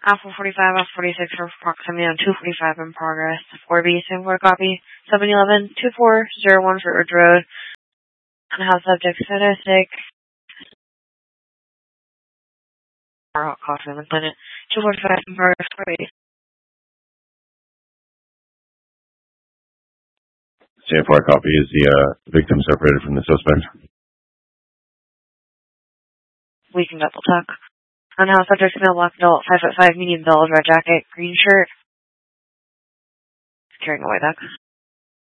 Alpha 45, Alpha 46 for proximity on 245 in progress. 4B, same for copy. 711, 2401 for Ridge Road. And house subject statistic. Or hot coffee in the clinic. 245 in progress. 4B. JFR copy. Is the victim separated from the suspect? We can double check. And house subject male, black adult, 5'5", medium build, red jacket, green shirt. Carrying a white back.